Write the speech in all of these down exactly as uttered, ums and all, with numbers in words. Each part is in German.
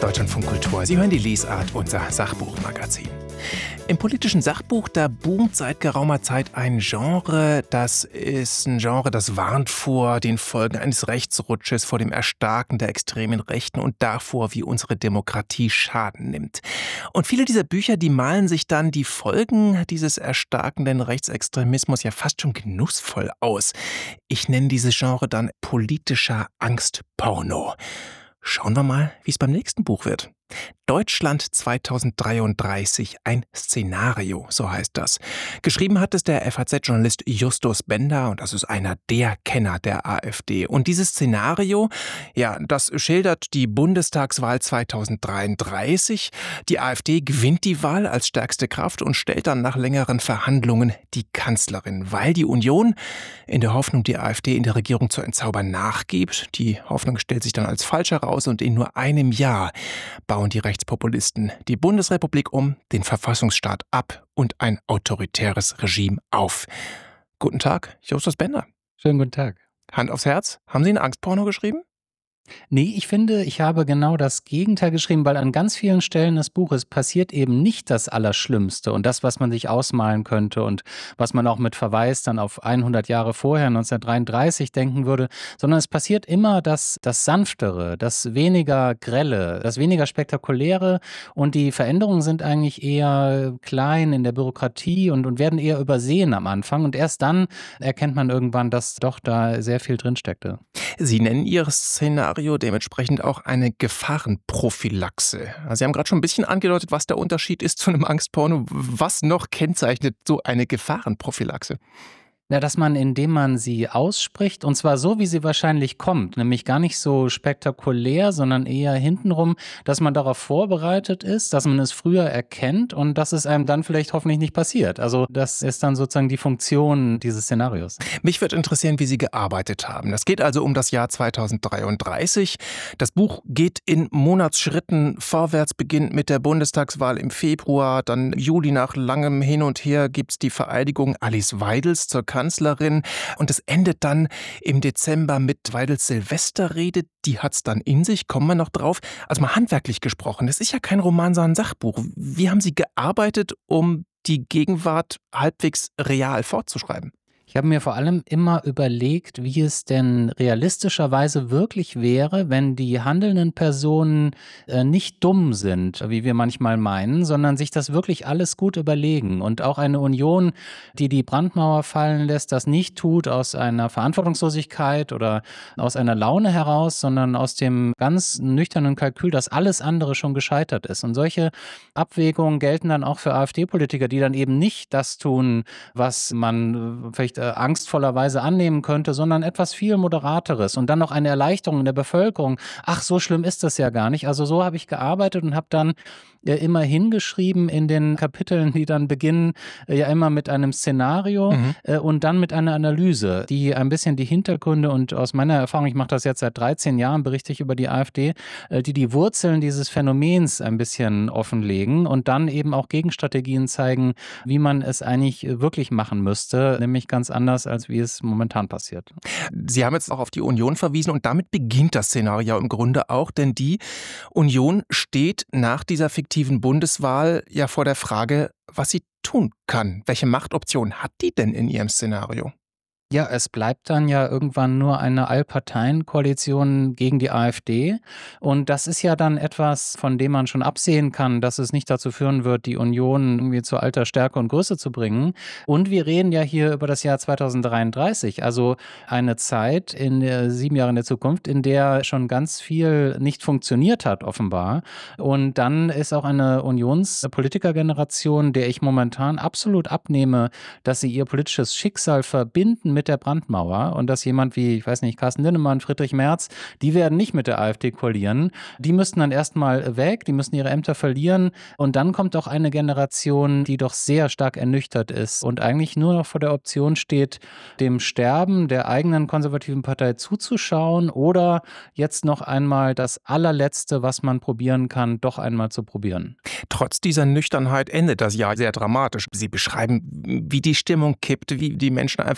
Deutschlandfunk Kultur. Sie hören die Lesart, unser Sachbuchmagazin. Im politischen Sachbuch, da boomt seit geraumer Zeit ein Genre. Das ist ein Genre, das warnt vor den Folgen eines Rechtsrutsches, vor dem Erstarken der extremen Rechten und davor, wie unsere Demokratie Schaden nimmt. Und viele dieser Bücher, die malen sich dann die Folgen dieses erstarkenden Rechtsextremismus ja fast schon genussvoll aus. Ich nenne dieses Genre dann politischer Angstporno. Schauen wir mal, wie es beim nächsten Buch wird. Deutschland zweitausenddreiunddreißig, ein Szenario, so heißt das. Geschrieben hat es der F A Z-Journalist Justus Bender und das ist einer der Kenner der AfD. Und dieses Szenario, ja, das schildert die Bundestagswahl zweitausenddreiunddreißig. Die AfD gewinnt die Wahl als stärkste Kraft und stellt dann nach längeren Verhandlungen die Kanzlerin, weil die Union in der Hoffnung, die AfD in der Regierung zu entzaubern, nachgibt. Die Hoffnung stellt sich dann als falsch heraus und in nur einem Jahr bauen die Rechtspopulisten die Bundesrepublik um, den Verfassungsstaat ab und ein autoritäres Regime auf. Guten Tag, Justus Bender. Schönen guten Tag. Hand aufs Herz, haben Sie ein Angstporno geschrieben? Nee, ich finde, ich habe genau das Gegenteil geschrieben, weil an ganz vielen Stellen des Buches passiert eben nicht das Allerschlimmste und das, was man sich ausmalen könnte und was man auch mit Verweis dann auf hundert Jahre vorher, neunzehnhundertdreiunddreißig, denken würde, sondern es passiert immer das, das Sanftere, das weniger Grelle, das weniger Spektakuläre und die Veränderungen sind eigentlich eher klein in der Bürokratie und, und werden eher übersehen am Anfang und erst dann erkennt man irgendwann, dass doch da sehr viel drinsteckte. Sie nennen Ihr Szenario dementsprechend auch eine Gefahrenprophylaxe. Also Sie haben gerade schon ein bisschen angedeutet, was der Unterschied ist zu einem Angstporno. Was noch kennzeichnet so eine Gefahrenprophylaxe? Ja, dass man, indem man sie ausspricht, und zwar so, wie sie wahrscheinlich kommt, nämlich gar nicht so spektakulär, sondern eher hintenrum, dass man darauf vorbereitet ist, dass man es früher erkennt und dass es einem dann vielleicht hoffentlich nicht passiert. Also das ist dann sozusagen die Funktion dieses Szenarios. Mich würde interessieren, wie Sie gearbeitet haben. Das geht also um das Jahr zweitausenddreiunddreißig. Das Buch geht in Monatsschritten vorwärts, beginnt mit der Bundestagswahl im Februar, dann Juli nach langem Hin und Her gibt es die Vereidigung Alice Weidels zur Kanzlerin und es endet dann im Dezember mit Weidels Silvesterrede. Die hat's dann in sich, kommen wir noch drauf. Also mal handwerklich gesprochen, das ist ja kein Roman, sondern ein Sachbuch. Wie haben Sie gearbeitet, um die Gegenwart halbwegs real fortzuschreiben? Ich habe mir vor allem immer überlegt, wie es denn realistischerweise wirklich wäre, wenn die handelnden Personen äh, nicht dumm sind, wie wir manchmal meinen, sondern sich das wirklich alles gut überlegen. Und auch eine Union, die die Brandmauer fallen lässt, das nicht tut aus einer Verantwortungslosigkeit oder aus einer Laune heraus, sondern aus dem ganz nüchternen Kalkül, dass alles andere schon gescheitert ist. Und solche Abwägungen gelten dann auch für AfD-Politiker, die dann eben nicht das tun, was man äh, vielleicht angstvollerweise annehmen könnte, sondern etwas viel Moderateres und dann noch eine Erleichterung in der Bevölkerung. Ach, so schlimm ist das ja gar nicht. Also so habe ich gearbeitet und habe dann ja immer hingeschrieben in den Kapiteln, die dann beginnen, ja immer mit einem Szenario mhm. äh, und dann mit einer Analyse, die ein bisschen die Hintergründe und aus meiner Erfahrung, ich mache das jetzt seit dreizehn Jahren, berichte ich über die AfD, äh, die die Wurzeln dieses Phänomens ein bisschen offenlegen und dann eben auch Gegenstrategien zeigen, wie man es eigentlich wirklich machen müsste, nämlich ganz anders, als wie es momentan passiert. Sie haben jetzt auch auf die Union verwiesen und damit beginnt das Szenario im Grunde auch, denn die Union steht nach dieser fiktiven Bundeswahl ja vor der Frage, was sie tun kann. Welche Machtoption hat die denn in ihrem Szenario? Ja, es bleibt dann ja irgendwann nur eine Allparteienkoalition gegen die AfD. Und das ist ja dann etwas, von dem man schon absehen kann, dass es nicht dazu führen wird, die Union irgendwie zu alter Stärke und Größe zu bringen. Und wir reden ja hier über das Jahr zweitausenddreiunddreißig, also eine Zeit in äh, sieben Jahren in der Zukunft, in der schon ganz viel nicht funktioniert hat, offenbar. Und dann ist auch eine Unionspolitikergeneration, der ich momentan absolut abnehme, dass sie ihr politisches Schicksal verbinden mit der Brandmauer und dass jemand wie, ich weiß nicht, Carsten Linnemann, Friedrich Merz, die werden nicht mit der AfD koalieren. Die müssten dann erstmal weg, die müssen ihre Ämter verlieren und dann kommt auch eine Generation, die doch sehr stark ernüchtert ist und eigentlich nur noch vor der Option steht, dem Sterben der eigenen konservativen Partei zuzuschauen oder jetzt noch einmal das allerletzte, was man probieren kann, doch einmal zu probieren. Trotz dieser Nüchternheit endet das Jahr sehr dramatisch. Sie beschreiben, wie die Stimmung kippt, wie die Menschen einfach Angst bekommen.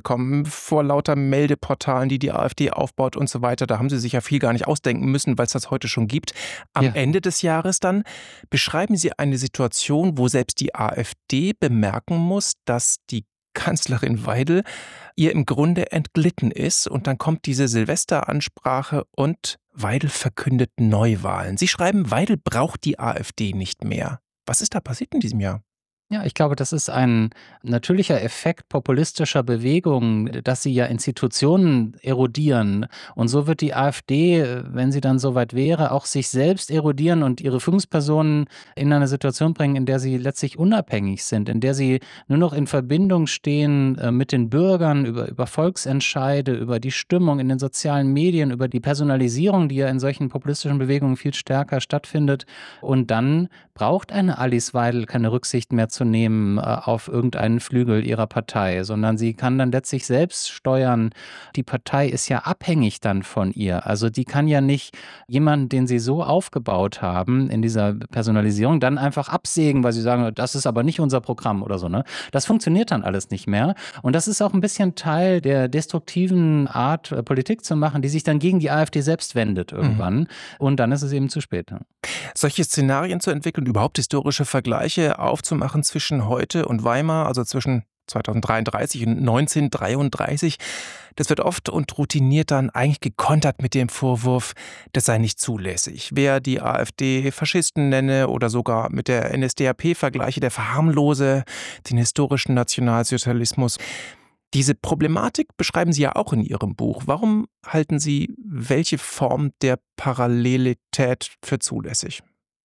bekommen vor lauter Meldeportalen, die die AfD aufbaut und so weiter. Da haben Sie sich ja viel gar nicht ausdenken müssen, weil es das heute schon gibt. Am Ja. Ende des Jahres dann beschreiben Sie eine Situation, wo selbst die AfD bemerken muss, dass die Kanzlerin Weidel ihr im Grunde entglitten ist. Und dann kommt diese Silvesteransprache und Weidel verkündet Neuwahlen. Sie schreiben, Weidel braucht die AfD nicht mehr. Was ist da passiert in diesem Jahr? Ja, ich glaube, das ist ein natürlicher Effekt populistischer Bewegungen, dass sie ja Institutionen erodieren. Und so wird die AfD, wenn sie dann soweit wäre, auch sich selbst erodieren und ihre Führungspersonen in eine Situation bringen, in der sie letztlich unabhängig sind, in der sie nur noch in Verbindung stehen äh, mit den Bürgern über, über Volksentscheide, über die Stimmung in den sozialen Medien, über die Personalisierung, die ja in solchen populistischen Bewegungen viel stärker stattfindet. Und dann braucht eine Alice Weidel keine Rücksicht mehr zu nehmen äh, auf irgendeinen Flügel ihrer Partei, sondern sie kann dann letztlich selbst steuern. Die Partei ist ja abhängig dann von ihr. Also die kann ja nicht jemanden, den sie so aufgebaut haben in dieser Personalisierung, dann einfach absägen, weil sie sagen, das ist aber nicht unser Programm oder so. Ne? Das funktioniert dann alles nicht mehr. Und das ist auch ein bisschen Teil der destruktiven Art, äh, Politik zu machen, die sich dann gegen die AfD selbst wendet irgendwann. Mhm. Und dann ist es eben zu spät. Solche Szenarien zu entwickeln, überhaupt historische Vergleiche aufzumachen zwischen heute und Weimar, also zwischen zweitausenddreiunddreißig und neunzehnhundertdreiunddreißig, das wird oft und routiniert dann eigentlich gekontert mit dem Vorwurf, das sei nicht zulässig. Wer die AfD Faschisten nenne oder sogar mit der N S D A P vergleiche, der verharmlose den historischen Nationalsozialismus. Diese Problematik beschreiben Sie ja auch in Ihrem Buch. Warum halten Sie welche Form der Parallelität für zulässig?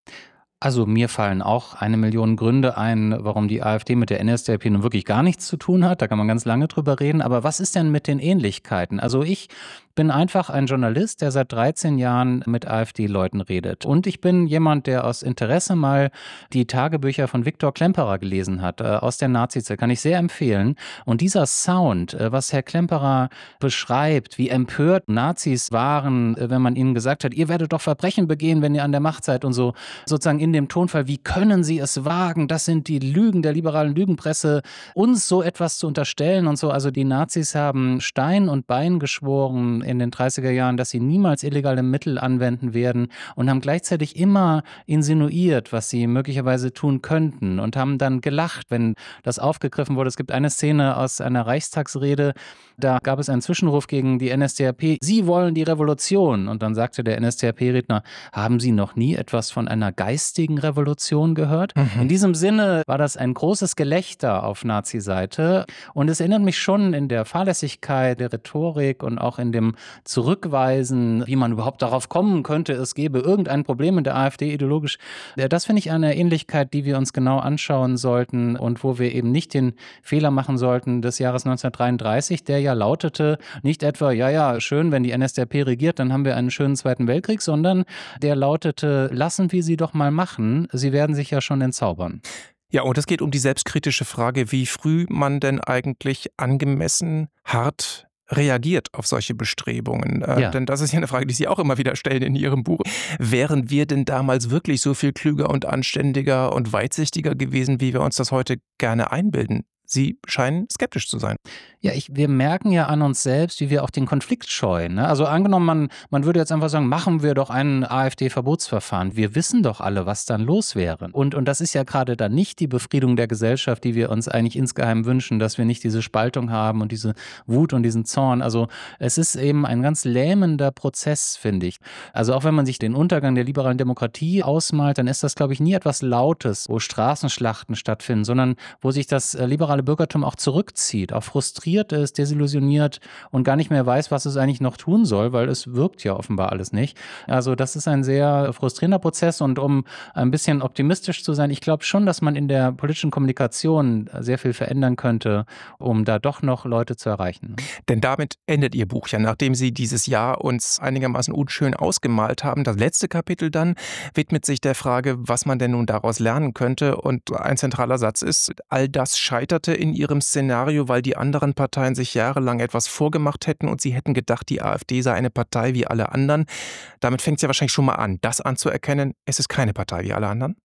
Also mir fallen auch eine Million Gründe ein, warum die AfD mit der N S D A P nun wirklich gar nichts zu tun hat. Da kann man ganz lange drüber reden. Aber was ist denn mit den Ähnlichkeiten? Also ich bin einfach ein Journalist, der seit dreizehn Jahren mit AfD-Leuten redet. Und ich bin jemand, der aus Interesse mal die Tagebücher von Viktor Klemperer gelesen hat, äh, aus der Nazizeit. Kann ich sehr empfehlen. Und dieser Sound, äh, was Herr Klemperer beschreibt, wie empört Nazis waren, äh, wenn man ihnen gesagt hat, ihr werdet doch Verbrechen begehen, wenn ihr an der Macht seid und so, sozusagen in dem Tonfall, wie können Sie es wagen, das sind die Lügen der liberalen Lügenpresse, uns so etwas zu unterstellen und so. Also die Nazis haben Stein und Bein geschworen in den dreißiger Jahren, dass sie niemals illegale Mittel anwenden werden und haben gleichzeitig immer insinuiert, was sie möglicherweise tun könnten und haben dann gelacht, wenn das aufgegriffen wurde. Es gibt eine Szene aus einer Reichstagsrede, da gab es einen Zwischenruf gegen die N S D A P. Sie wollen die Revolution. Und dann sagte der N S D A P-Redner, haben Sie noch nie etwas von einer geistigen Revolution gehört? Mhm. In diesem Sinne war das ein großes Gelächter auf Nazi-Seite. Und es erinnert mich schon in der Fahrlässigkeit der Rhetorik und auch in dem Zurückweisen, wie man überhaupt darauf kommen könnte, es gäbe irgendein Problem in der AfD ideologisch. Das finde ich eine Ähnlichkeit, die wir uns genau anschauen sollten und wo wir eben nicht den Fehler machen sollten des Jahres neunzehnhundertdreiunddreißig, der ja lautete, nicht etwa, ja, ja, schön, wenn die N S D A P regiert, dann haben wir einen schönen Zweiten Weltkrieg, sondern der lautete, lassen wir sie doch mal machen, sie werden sich ja schon entzaubern. Ja, und es geht um die selbstkritische Frage, wie früh man denn eigentlich angemessen hart reagiert auf solche Bestrebungen. Äh, Ja. Denn das ist ja eine Frage, die Sie auch immer wieder stellen in Ihrem Buch. Wären wir denn damals wirklich so viel klüger und anständiger und weitsichtiger gewesen, wie wir uns das heute gerne einbilden? Sie scheinen skeptisch zu sein. Ja, ich, wir merken ja an uns selbst, wie wir auch den Konflikt scheuen. Ne? Also angenommen, man, man würde jetzt einfach sagen, machen wir doch ein AfD-Verbotsverfahren. Wir wissen doch alle, was dann los wäre. Und, und das ist ja gerade dann nicht die Befriedung der Gesellschaft, die wir uns eigentlich insgeheim wünschen, dass wir nicht diese Spaltung haben und diese Wut und diesen Zorn. Also es ist eben ein ganz lähmender Prozess, finde ich. Also auch wenn man sich den Untergang der liberalen Demokratie ausmalt, dann ist das, glaube ich, nie etwas Lautes, wo Straßenschlachten stattfinden, sondern wo sich das äh, liberale Bürgertum auch zurückzieht, auch frustriert ist, desillusioniert und gar nicht mehr weiß, was es eigentlich noch tun soll, weil es wirkt ja offenbar alles nicht. Also das ist ein sehr frustrierender Prozess und um ein bisschen optimistisch zu sein, ich glaube schon, dass man in der politischen Kommunikation sehr viel verändern könnte, um da doch noch Leute zu erreichen. Denn damit endet Ihr Buch ja, nachdem Sie dieses Jahr uns einigermaßen unschön ausgemalt haben. Das letzte Kapitel dann widmet sich der Frage, was man denn nun daraus lernen könnte. Und ein zentraler Satz ist, all das scheiterte in Ihrem Szenario, weil die anderen Parteien sich jahrelang etwas vorgemacht hätten und sie hätten gedacht, die AfD sei eine Partei wie alle anderen. Damit fängt es ja wahrscheinlich schon mal an, das anzuerkennen, es ist keine Partei wie alle anderen.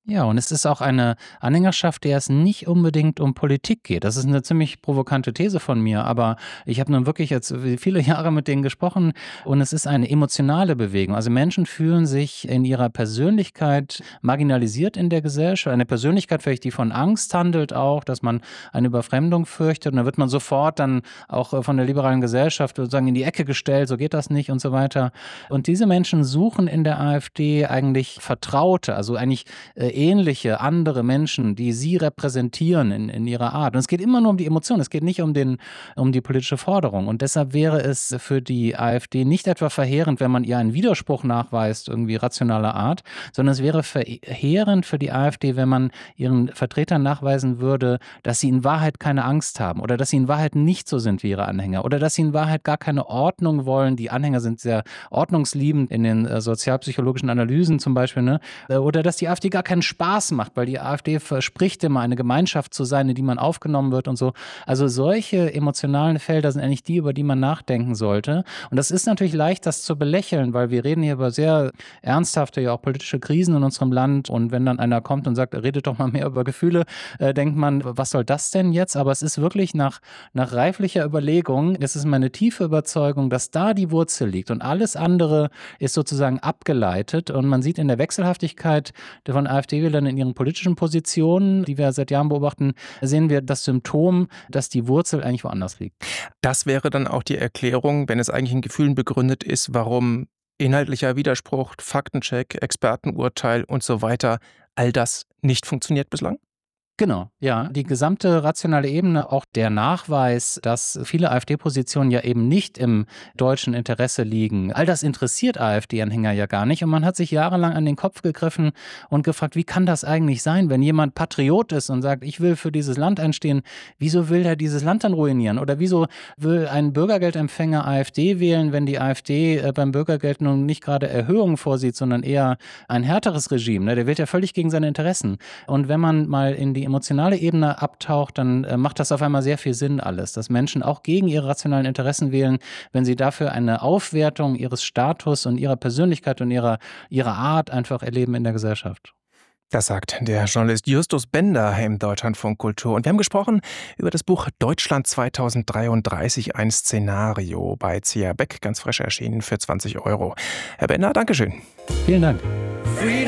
Ja, und es ist auch eine Anhängerschaft, der es nicht unbedingt um Politik geht. Das ist eine ziemlich provokante These von mir, aber ich habe nun wirklich jetzt viele Jahre mit denen gesprochen und es ist eine emotionale Bewegung. Also, Menschen fühlen sich in ihrer Persönlichkeit marginalisiert in der Gesellschaft. Eine Persönlichkeit vielleicht, die von Angst handelt auch, dass man eine Überfremdung fürchtet und dann wird man sofort dann auch, äh, von der liberalen Gesellschaft sozusagen in die Ecke gestellt, so geht das nicht und so weiter. Und diese Menschen suchen in der AfD eigentlich Vertraute, also eigentlich, äh, ähnliche, andere Menschen, die sie repräsentieren in, in ihrer Art. Und es geht immer nur um die Emotion, es geht nicht um, den, um die politische Forderung. Und deshalb wäre es für die AfD nicht etwa verheerend, wenn man ihr einen Widerspruch nachweist, irgendwie rationaler Art, sondern es wäre verheerend für die AfD, wenn man ihren Vertretern nachweisen würde, dass sie in Wahrheit keine Angst haben oder dass sie in Wahrheit nicht so sind wie ihre Anhänger oder dass sie in Wahrheit gar keine Ordnung wollen. Die Anhänger sind sehr ordnungsliebend in den äh, sozialpsychologischen Analysen zum Beispiel, ne? Äh, Oder dass die AfD gar keinen Spaß macht, weil die AfD verspricht immer, eine Gemeinschaft zu sein, in die man aufgenommen wird und so. Also solche emotionalen Felder sind eigentlich die, über die man nachdenken sollte. Und das ist natürlich leicht, das zu belächeln, weil wir reden hier über sehr ernsthafte, ja auch politische Krisen in unserem Land. Und wenn dann einer kommt und sagt, redet doch mal mehr über Gefühle, äh, denkt man, was soll das denn jetzt? Aber es ist wirklich nach, nach reiflicher Überlegung, es ist meine tiefe Überzeugung, dass da die Wurzel liegt. Und alles andere ist sozusagen abgeleitet. Und man sieht in der Wechselhaftigkeit von AfD-Wählern in ihren politischen Positionen, die wir seit Jahren beobachten, sehen wir das Symptom, dass die Wurzel eigentlich woanders liegt. Das wäre dann auch die Erklärung, wenn es eigentlich in Gefühlen begründet ist, warum inhaltlicher Widerspruch, Faktencheck, Expertenurteil und so weiter, all das nicht funktioniert bislang? Genau, ja. Die gesamte rationale Ebene, auch der Nachweis, dass viele AfD-Positionen ja eben nicht im deutschen Interesse liegen. All das interessiert AfD-Anhänger ja gar nicht. Und man hat sich jahrelang an den Kopf gegriffen und gefragt, wie kann das eigentlich sein, wenn jemand Patriot ist und sagt, ich will für dieses Land einstehen, wieso will er dieses Land dann ruinieren? Oder wieso will ein Bürgergeldempfänger AfD wählen, wenn die AfD äh, beim Bürgergeld nun nicht gerade Erhöhungen vorsieht, sondern eher ein härteres Regime? Ne? Der wählt ja völlig gegen seine Interessen. Und wenn man mal in die emotionale Ebene abtaucht, dann äh, macht das auf einmal sehr viel Sinn alles, dass Menschen auch gegen ihre rationalen Interessen wählen, wenn sie dafür eine Aufwertung ihres Status und ihrer Persönlichkeit und ihrer, ihrer Art einfach erleben in der Gesellschaft. Das sagt der Journalist Justus Bender im Deutschlandfunk Kultur. Und wir haben gesprochen über das Buch Deutschland zweitausenddreiunddreißig, ein Szenario bei C A Beck, ganz frisch erschienen für zwanzig Euro. Herr Bender, Dankeschön. Vielen Dank.